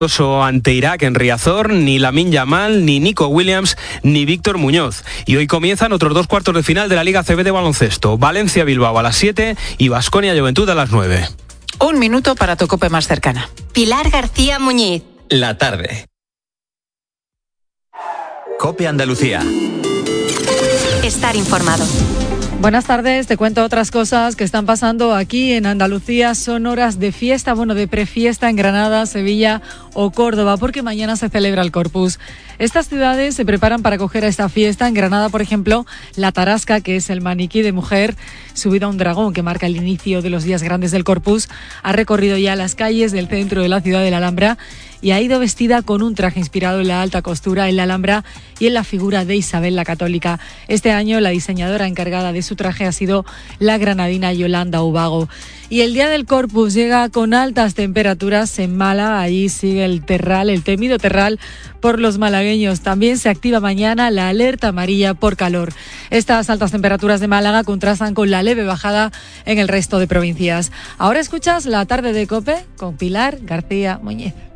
ante Irak en Riazor, ni Lamine Yamal, ni Nico Williams, ni Víctor Muñoz. Y hoy comienzan otros 2 cuartos de final de la Liga CB de baloncesto. Valencia-Bilbao a las 7 y Baskonia-Juventud a las 9. 1 minuto para tu COPE más cercana. Pilar García Muñiz. La tarde. COPE Andalucía. Estar informado. Buenas tardes, te cuento otras cosas que están pasando aquí en Andalucía. Son horas de fiesta, de prefiesta en Granada, Sevilla o Córdoba, porque mañana se celebra el Corpus. Estas ciudades se preparan para acoger a esta fiesta. En Granada, por ejemplo, la Tarasca, que es el maniquí de mujer subido a un dragón que marca el inicio de los días grandes del Corpus, ha recorrido ya las calles del centro de la ciudad de la Alhambra y ha ido vestida con un traje inspirado en la alta costura, en la Alhambra y en la figura de Isabel la Católica. Este año la diseñadora encargada de su traje ha sido la granadina Yolanda Ubago. Y el día del Corpus llega con altas temperaturas en Málaga. Allí sigue el terral, el temido terral por los malagueños. También se activa mañana la alerta amarilla por calor. Estas altas temperaturas de Málaga contrastan con la leve bajada en el resto de provincias. Ahora escuchas La Tarde de COPE con Pilar García Muñiz.